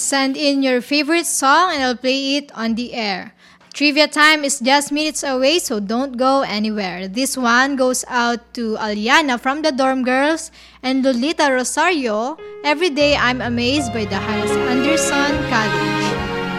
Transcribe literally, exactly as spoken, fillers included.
Send in your favorite song and I'll play it on the air. Trivia time is just minutes away, so don't go anywhere. This one goes out to Aliana from the Dorm Girls and Lolita Rosario. Every day I'm amazed by the Harris Anderson College.